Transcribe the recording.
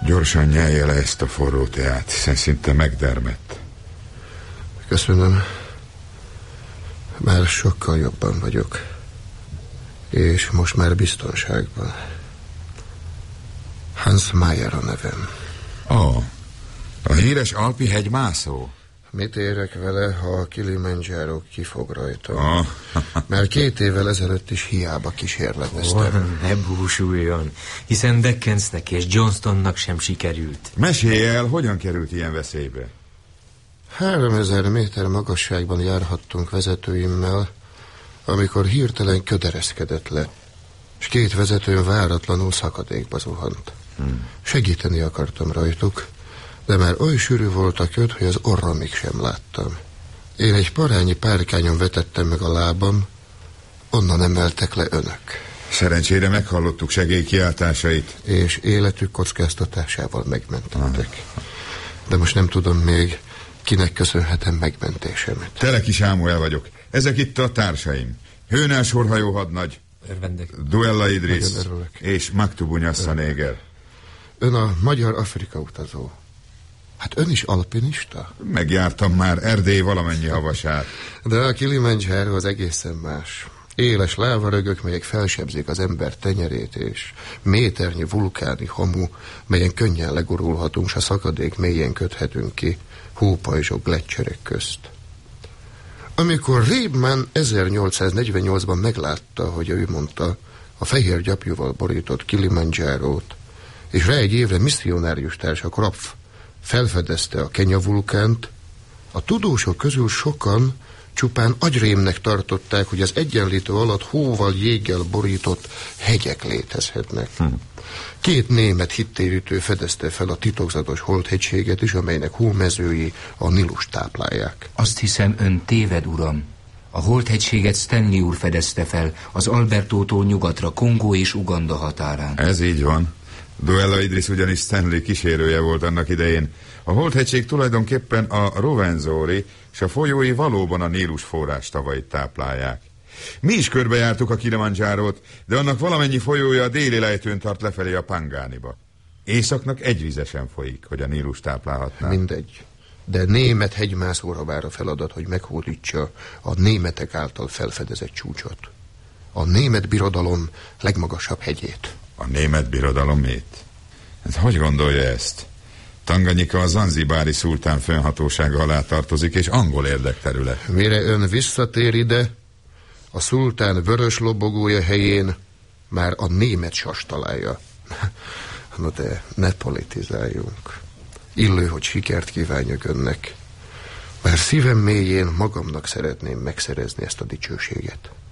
Gyorsan nyelje le ezt a forró teát, hiszen szinte megdermedt. Köszönöm. Már sokkal jobban vagyok. És most már biztonságban. Hans Meyer a nevem. A híres alpi hegymászó. Mit érek vele, ha a Kilimanjaro kifog rajta? Mert 2 évvel ezelőtt is hiába kísérleteztem. Ne búsuljon, hiszen Deckensnek és Johnstonnak sem sikerült. Mesélj el, hogyan került ilyen veszélybe? 3000 méter magasságban járhattunk vezetőimmel, amikor hirtelen ködereszkedett le, és 2 vezetőn váratlanul szakadékba zuhant. Segíteni akartam rajtuk, de már oly sűrű volt a köd, hogy az orromig sem láttam. Én egy parányi párkányon vetettem meg a lábam, onnan emeltek le önök. Szerencsére meghallottuk segélykiáltásait. És életük kockáztatásával megmentettek. De most nem tudom még, kinek köszönhetem megmentésemet. Teleki Sámuel vagyok. Ezek itt a társaim. Hőnel sorhajó hadnagy, Duella Idris és Maktubu Nyassanéger. Ön a magyar Afrika utazó. Hát ön is alpinista? Megjártam már Erdély valamennyi havasát. De a Kilimanjaro az egészen más. Éles lávarögök, melyek felsebzik az ember tenyerét, és méternyi vulkáni hamu, melyen könnyen legurulhatunk, s a szakadék mélyen köthetünk ki hópajzsok gleccserek közt. Amikor Reibman 1848-ban meglátta, hogy ő mondta, a fehér gyapjúval borított Kilimanjárót, és rá egy évre misszionárius társa Krapf felfedezte a Kenya vulkánt, a tudósok közül sokan csupán agyrémnek tartották, hogy az egyenlítő alatt hóval, jéggel borított hegyek létezhetnek. 2 német hittérítő fedezte fel a titokzatos holdhegységet is, amelynek hómezői a Nilust táplálják. Azt hiszem, ön téved, uram. A holdhegységet Stanley úr fedezte fel, az Albertótól nyugatra, Kongó és Uganda határán. Ez így van. Duella Idris ugyanis Stanley kísérője volt annak idején. A holdhegység tulajdonképpen a Rovenzori, és a folyói valóban a Nílus forrás tavait táplálják. Mi is körbejártuk a Kilimanjárót, de annak valamennyi folyója a déli lejtőn tart lefelé a Pangániba. Északnak egyvizesen folyik, hogy a Nílus táplálhatná. Mindegy. De német hegymászóra vár a feladat, hogy meghódítsa a németek által felfedezett csúcsot. A német birodalom legmagasabb hegyét. A német birodalomét? Hát hogy gondolja ezt? Tanganyika a zanzibári szultán fennhatósága alá tartozik, és angol érdekterület. Mire ön visszatér ide, a szultán vörös lobogója helyén már a német sas találja. No de ne politizáljunk. Illő, hogy sikert kívánjak önnek. Bár szívem mélyén magamnak szeretném megszerezni ezt a dicsőséget.